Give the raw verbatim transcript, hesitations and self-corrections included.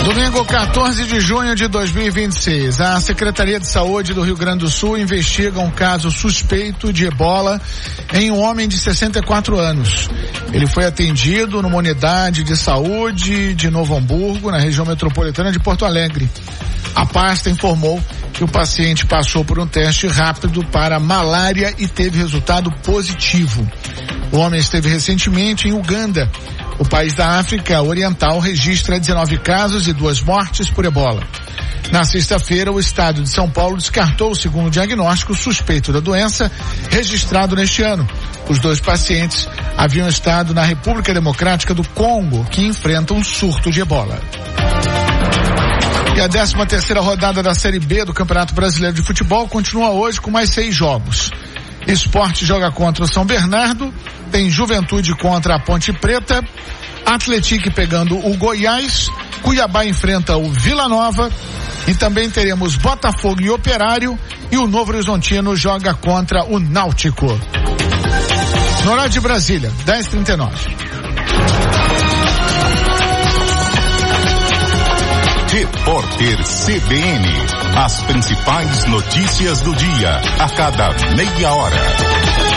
Domingo, quatorze de junho de dois mil e vinte e seis, a Secretaria de Saúde do Rio Grande do Sul investiga um caso suspeito de ebola em um homem de sessenta e quatro anos. Ele foi atendido numa unidade de saúde de Novo Hamburgo, na região metropolitana de Porto Alegre. A pasta informou que o paciente passou por um teste rápido para malária e teve resultado positivo. O homem esteve recentemente em Uganda. O país da África Oriental registra dezenove casos e duas mortes por ebola. Na sexta-feira, o estado de São Paulo descartou o segundo diagnóstico suspeito da doença registrado neste ano. Os dois pacientes haviam estado na República Democrática do Congo, que enfrenta um surto de ebola. E a décima terceira rodada da Série B do Campeonato Brasileiro de Futebol continua hoje com mais seis jogos. Sport joga contra o São Bernardo, tem Juventude contra a Ponte Preta, Atlético pegando o Goiás, Cuiabá enfrenta o Vila Nova e também teremos Botafogo e Operário e o Novo Horizontino joga contra o Náutico. No horário de Brasília, dez e trinta e nove. Repórter C B N. As principais notícias do dia, a cada meia hora.